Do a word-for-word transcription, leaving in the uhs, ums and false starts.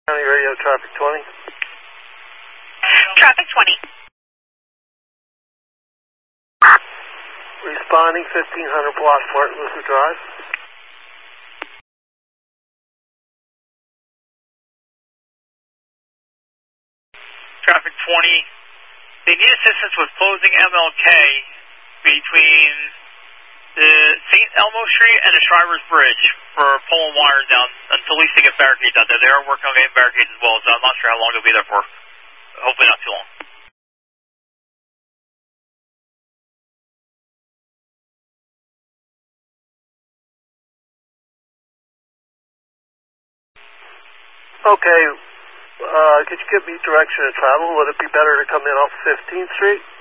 County Radio, traffic twenty. Traffic twenty. Responding fifteen hundred block Martin Luther Drive. Traffic twenty. They need assistance with closing M L K between the Saint Elmo Street and the Shriver's Bridge for pulling wires down until at least they get barricades out there. They are working on getting barricades as well, so I'm not sure how long they'll be there for. Hopefully not too long. Okay, uh, could you give me direction of travel? Would it be better to come in off fifteenth Street?